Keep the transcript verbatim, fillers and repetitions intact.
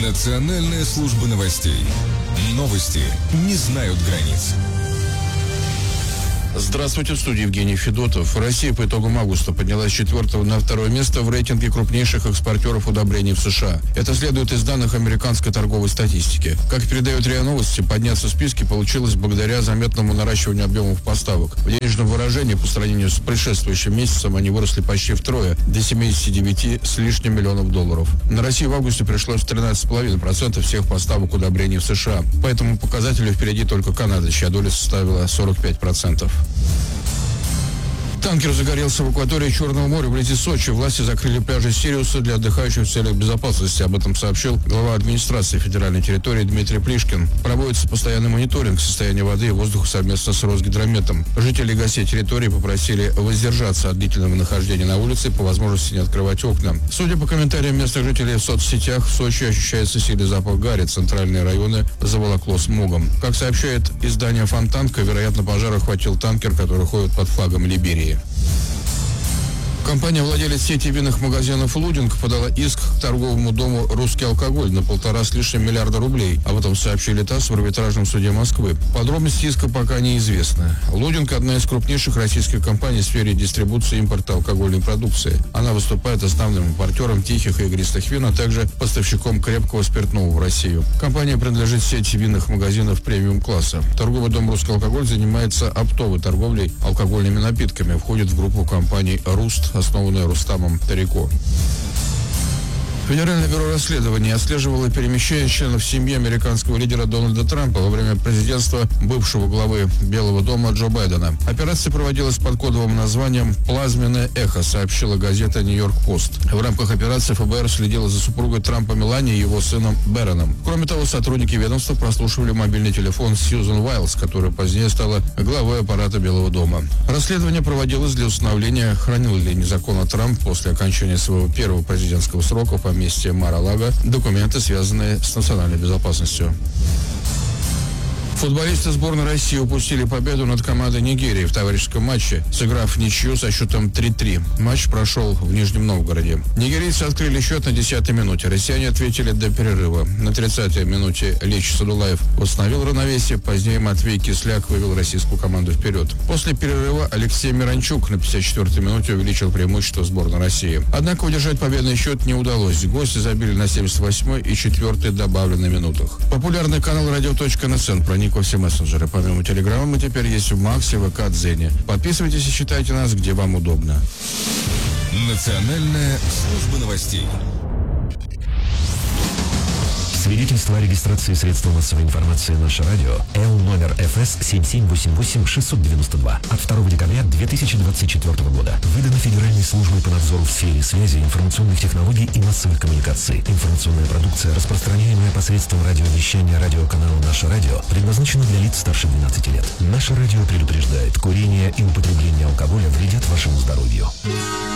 Национальная служба новостей. Новости не знают границ. Здравствуйте, в студии Евгений Федотов. Россия по итогам августа поднялась с четвертого на второе место в рейтинге крупнейших экспортеров удобрений в США. Это следует из данных американской торговой статистики. Как передает РИА Новости, подняться в списке получилось благодаря заметному наращиванию объемов поставок. В денежном выражении по сравнению с предшествующим месяцем они выросли почти втрое, до семидесяти девяти с лишним миллионов долларов. На Россию в августе пришлось тринадцать целых пять десятых процента всех поставок удобрений в США. По этому показателю впереди только Канада, чья доля составила сорок пять процентов. Танкер загорелся в акватории Черного моря вблизи Сочи. Власти закрыли пляжи Сириуса для отдыхающих в целях безопасности. Об этом сообщил глава администрации федеральной территории Дмитрий Плишкин. Проводится постоянный мониторинг состояния воды и воздуха совместно с Росгидрометом. Жители и гостей территории попросили воздержаться от длительного нахождения на улице, по возможности не открывать окна. Судя по комментариям местных жителей в соцсетях, в Сочи ощущается сильный запах гари. Центральные районы заволокло смогом. Как сообщает издание «Фонтанка», вероятно, пожар охватил танкер, который ходит под флагом Либерии. Компания-владелец сети винных магазинов «Лудинг» подала иск к торговому дому «Русский алкоголь» на полтора с лишним миллиарда рублей. Об этом сообщили ТАСС в арбитражном суде Москвы. Подробности иска пока неизвестны. «Лудинг» – одна из крупнейших российских компаний в сфере дистрибуции и импорта алкогольной продукции. Она выступает основным импортером тихих и игристых вин, а также поставщиком крепкого спиртного в Россию. Компания принадлежит сети винных магазинов премиум-класса. Торговый дом «Русский алкоголь» занимается оптовой торговлей алкогольными напитками. Входит в группу компаний «Руст», основанная Рустамом Тарико. Федеральное бюро расследований отслеживало перемещение членов семьи американского лидера Дональда Трампа во время президентства бывшего главы Белого дома Джо Байдена. Операция проводилась под кодовым названием «Плазменное эхо», сообщила газета «Нью-Йорк Пост». В рамках операции ФБР следило за супругой Трампа Меланией и его сыном Бэроном. Кроме того, сотрудники ведомства прослушивали мобильный телефон Сьюзен Уайлз, которая позднее стала главой аппарата Белого дома. Расследование проводилось для установления, хранил ли незаконно Трамп после окончания своего первого президентского срока по месте Мар-а-Лаго документы, связанные с национальной безопасностью. Футболисты сборной России упустили победу над командой Нигерии в товарищеском матче, сыграв в ничью со счетом три-три. Матч прошел в Нижнем Новгороде. Нигерийцы открыли счет на десятой минуте. Россияне ответили до перерыва. На тридцатой минуте Лечи Садулаев восстановил равновесие. Позднее Матвей Кисляк вывел российскую команду вперед. После перерыва Алексей Миранчук на пятьдесят четвёртой минуте увеличил преимущество сборной России. Однако удержать победный счет не удалось. Гости забили на семьдесят восьмой и четвертой добавленной минутах. Популярный канал радио точка эн эс эн проник во все мессенджеры. Помимо Телеграма мы теперь есть в Максе, ВК, Дзене. Подписывайтесь и читайте нас, где вам удобно. Национальная служба новостей. Свидетельство о регистрации средства массовой информации «Наше радио» Л номер эф эс семь семь восемь восемь шесть девять два от второго декабря две тысячи двадцать четвёртого года. Выдано Федеральной службой по надзору в сфере связи, информационных технологий и массовых коммуникаций. Информационная продукция, распространяемая посредством радиовещания радиоканала «Наше радио», предназначена для лиц старше двенадцати лет. «Наше радио» предупреждает: курение и употребление алкоголя вредят вашему здоровью.